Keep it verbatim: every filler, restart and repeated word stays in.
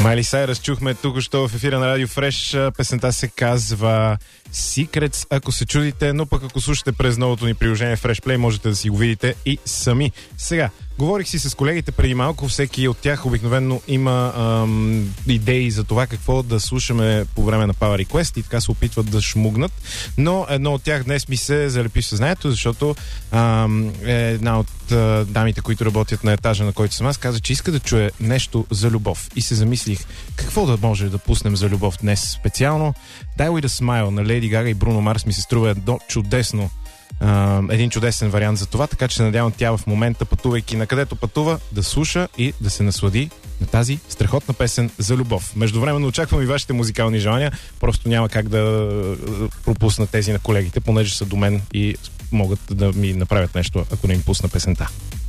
Майли Сайръс чухме тук-що в ефира на Радио Фреш. Песента се казва Secrets, ако се чудите, но пък ако слушате през новото ни приложение Fresh Play, можете да си го видите и сами. Сега, говорих си с колегите преди малко, всеки от тях обикновено има ам, идеи за това какво да слушаме по време на Power Request и така се опитват да шмугнат, но едно от тях днес ми се залепи в съзнанието, защото ам, е една от а, дамите, които работят на етажа, на който съм аз, каза, че иска да чуе нещо за любов и се замислих какво да може да пуснем за любов днес специално. Die With A Smile на Леди Гага и Бруно Марс ми се струва едно чудесно Uh, един чудесен вариант за това, така че се надявам тя в момента, пътувайки на където пътува, да слуша и да се наслади на тази страхотна песен за любов. Междувременно очаквам и вашите музикални желания, просто няма как да пропусна тези на колегите, понеже са до мен и могат да ми направят нещо, ако не им пусна песента.